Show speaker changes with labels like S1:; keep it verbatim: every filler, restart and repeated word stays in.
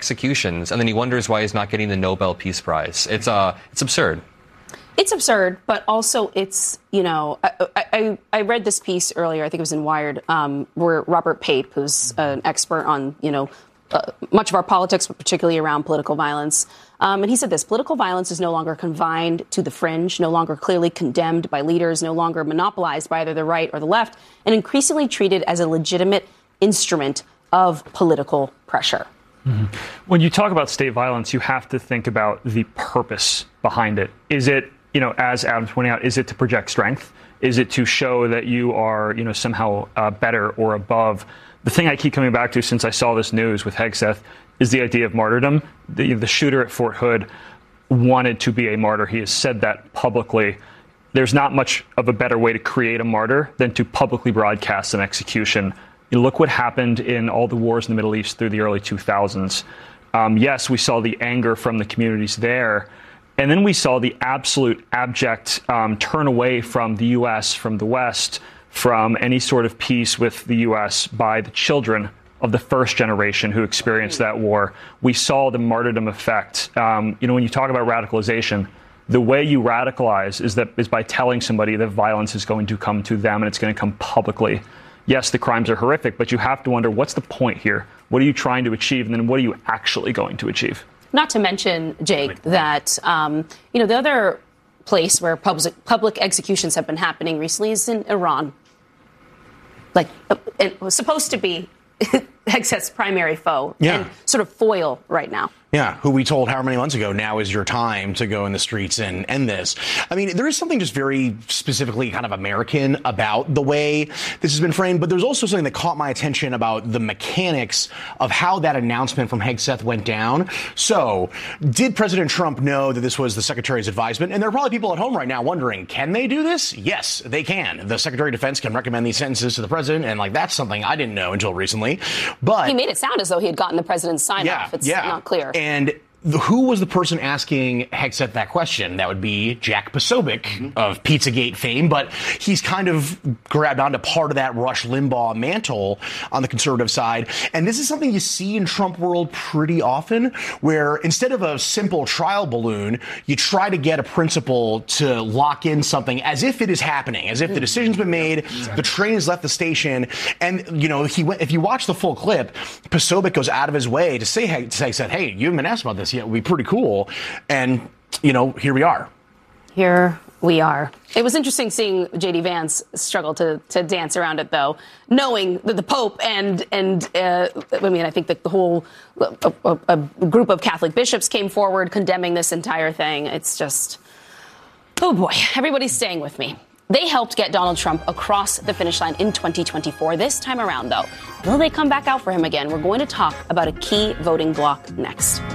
S1: executions, and then he wonders why he's not getting the Nobel Peace Prize. It's uh, it's absurd.
S2: It's absurd, but also it's, you know, I, I, I read this piece earlier, I think it was in Wired, um, where Robert Pape, who's an expert on, you know, uh, much of our politics, but particularly around political violence, um, and he said this: political violence is no longer confined to the fringe, no longer clearly condemned by leaders, no longer monopolized by either the right or the left, and increasingly treated as a legitimate instrument of political pressure.
S3: Mm-hmm. When you talk about state violence, you have to think about the purpose behind it. Is it, you know, as Adam's pointing out, is it to project strength? Is it to show that you are, you know, somehow uh, better or above? The thing I keep coming back to since I saw this news with Hegseth is the idea of martyrdom. The, the shooter at Fort Hood wanted to be a martyr. He has said that publicly. There's not much of a better way to create a martyr than to publicly broadcast an execution. You look what happened in all the wars in the Middle East through the early two thousands. Um, yes, we saw the anger from the communities there. And then we saw the absolute abject um, turn away from the U S, from the West, from any sort of peace with the U S by the children of the first generation who experienced that war. We saw the martyrdom effect. Um, you know, when you talk about radicalization, the way you radicalize is that is by telling somebody that violence is going to come to them and it's going to come publicly. Yes, the crimes are horrific, but you have to wonder, what's the point here? What are you trying to achieve? And then what are you actually going to achieve?
S2: Not to mention, Jake, that, um, you know, the other place where public, public executions have been happening recently is in Iran. Like, it was supposed to be Hegseth's primary foe
S4: yeah.
S2: and sort of foil right now.
S4: Yeah, who we told however many months ago, now is your time to go in the streets and end this. I mean, there is something just very specifically kind of American about the way this has been framed, but there's also something that caught my attention about the mechanics of how that announcement from Hegseth went down. So, did President Trump know that this was the Secretary's advisement? And there are probably people at home right now wondering, can they do this? Yes, they can. The Secretary of Defense can recommend these sentences to the president, and like that's something I didn't know until recently. But
S2: he made it sound as though he had gotten the president's sign
S4: yeah,
S2: off. It's
S4: yeah.
S2: not clear.
S4: And the, who was the person asking Hegseth that question? That would be Jack Posobiec mm-hmm. of Pizzagate fame, but he's kind of grabbed onto part of that Rush Limbaugh mantle on the conservative side. And this is something you see in Trump world pretty often, where instead of a simple trial balloon, you try to get a principal to lock in something as if it is happening, as if the decision's been made, exactly. the train has left the station. And, you know, he went, if you watch the full clip, Posobiec goes out of his way to say, hey, to say, hey, you haven't been asked about this. Yeah, it would be pretty cool. And, you know, here we are.
S2: Here we are. It was interesting seeing J D Vance struggle to, to dance around it, though, knowing that the Pope and, and uh, I mean, I think that the whole a, a, a group of Catholic bishops came forward condemning this entire thing. It's just, oh, boy, everybody's staying with me. They helped get Donald Trump across the finish line in twenty twenty-four. This time around, though, will they come back out for him again? We're going to talk about a key voting bloc next.